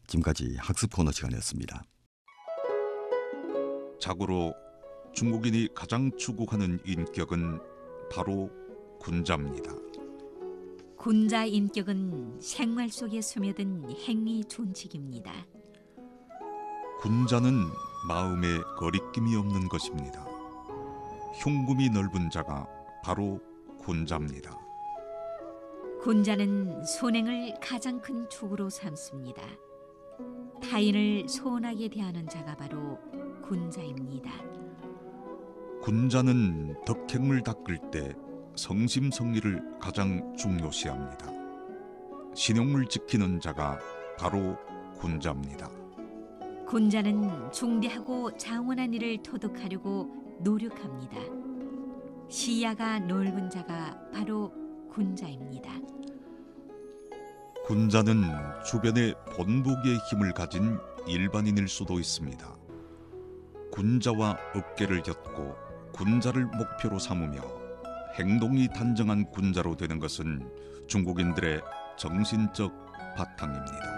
지금까지 학습 코너 시간이었습니다. 자고로 중국인이 가장 추구하는 인격은 바로 군자입니다. 군자 인격은 생활 속에 스며든 행위 존칙입니다. 군자는 마음에 거리낌이 없는 것입니다. 흉금이 넓은 자가 바로 군자입니다. 군자는 손행을 가장 큰 축으로 삼습니다. 타인을 소원하게 대하는 자가 바로 군자입니다. 군자는 덕행을 닦을 때 성심성의를 가장 중요시합니다. 신용을 지키는 자가 바로 군자입니다. 군자는 중대하고 장원한 일을 토득하려고 노력합니다. 시야가 넓은 자가 바로 군자입니다. 군자는 주변에 본보기의 힘을 가진 일반인일 수도 있습니다. 군자와 어깨를 곁고 군자를 목표로 삼으며 행동이 단정한 군자로 되는 것은 중국인들의 정신적 바탕입니다.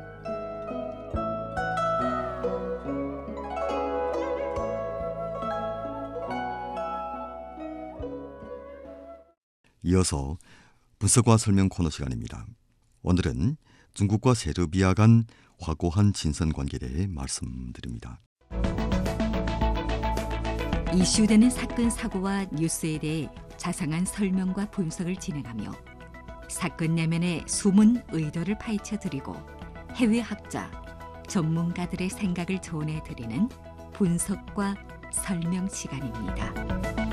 이어서 분석과 설명 코너 시간입니다. 오늘은 중국과 세르비아 간 확고한 친선 관계에 대해 말씀드립니다. 이슈되는 사건 사고와 뉴스에 대해 자상한 설명과 분석을 진행하며 사건 내면의 숨은 의도를 파헤쳐드리고 해외 학자, 전문가들의 생각을 전해드리는 분석과 설명 시간입니다.